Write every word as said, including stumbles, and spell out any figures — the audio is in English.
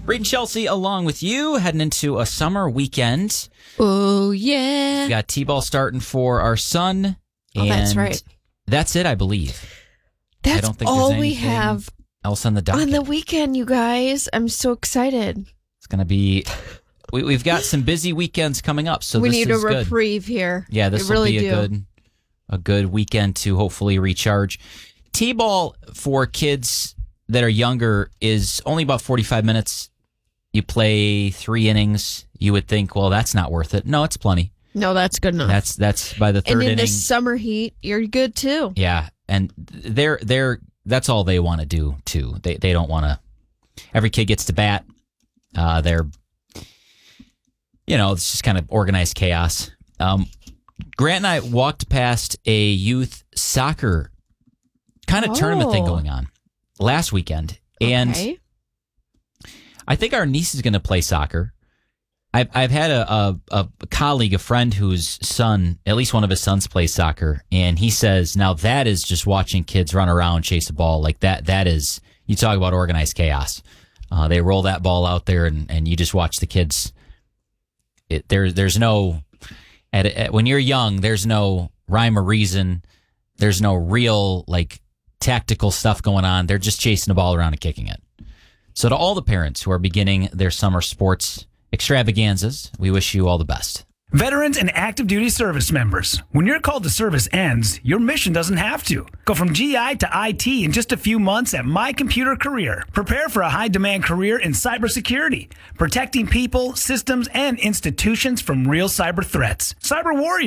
Reed and Chelsea along with you, heading into a summer weekend. Oh, yeah. We got T-ball starting for our son. Oh, and that's right. That's it, I believe. That's I don't think all there's we anything have else on the docket. on the weekend, you guys. I'm so excited. It's going to be... We, we've got some busy weekends coming up, so we this need a is good. reprieve here. Yeah, this we will really be a do. good, a good weekend to hopefully recharge. T-ball for kids that are younger is only about forty-five minutes. You play three innings. You would think, well, that's not worth it. No, it's plenty. No, that's good enough. That's that's by the third and in inning. the summer heat, you're good too. Yeah, and they're they're that's all they want to do too. They they don't want to. Every kid gets to bat. Uh, they're, you know, it's just kind of organized chaos. Um, Grant and I walked past a youth soccer kind of Oh. tournament thing going on last weekend, and Okay. I think our niece is going to play soccer. I've I've had a, a a colleague, a friend whose son, at least one of his sons, plays soccer, and he says, now that is just watching kids run around, chase a ball like that. That is, you talk about organized chaos. Uh, they roll that ball out there, and, and you just watch the kids. It, there there's no at, at when you're young, there's no rhyme or reason. There's no real like tactical stuff going on. They're just chasing the ball around and kicking it. So to all the parents who are beginning their summer sports extravaganzas, we wish you all the best. Veterans and active duty service members, when your call to service ends, your mission doesn't have to. Go from G I to I T in just a few months at My Computer Career. Prepare for a high-demand career in cybersecurity, protecting people, systems, and institutions from real cyber threats. Cyber Warrior.